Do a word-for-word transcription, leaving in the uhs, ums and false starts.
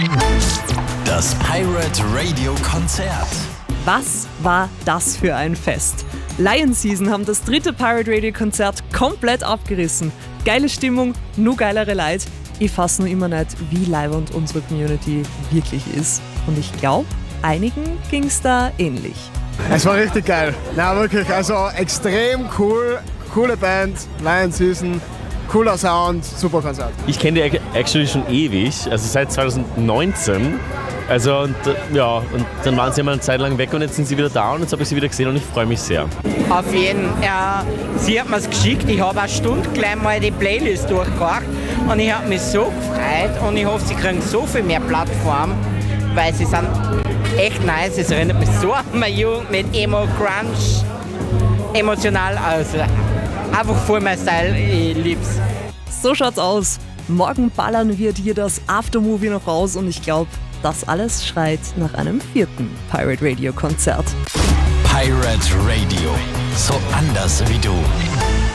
Das Pirate Radio Konzert. Was war das für ein Fest? Lion Season haben das dritte Pirate Radio Konzert komplett abgerissen. Geile Stimmung, nur geilere Leute. Ich fass nur immer nicht, wie leibend unsere Community wirklich ist. Und ich glaube, einigen ging's da ähnlich. Es war richtig geil. Na wirklich, also extrem cool. Coole Band, Lion Season, cooler Sound, super Konzert. Ich kenne die actually schon ewig, also seit zwanzig neunzehn. Also und, ja, und dann waren sie mal eine Zeit lang weg und jetzt sind sie wieder da und jetzt habe ich sie wieder gesehen und ich freue mich sehr. Auf jeden Fall. Äh, sie hat mir es geschickt, ich habe eine Stunde gleich mal die Playlist durchgehakt und ich habe mich so gefreut und ich hoffe, sie kriegen so viel mehr Plattform, weil sie sind echt nice. Es erinnert mich so an meine Jugend mit Emo, Grunge, emotional, also einfach voll mein Style, ich lieb's. So schaut's aus. Morgen ballern wir dir das Aftermovie noch raus und ich glaube, das alles schreit nach einem vierten Pirate Radio Konzert. Pirate Radio. So anders wie du.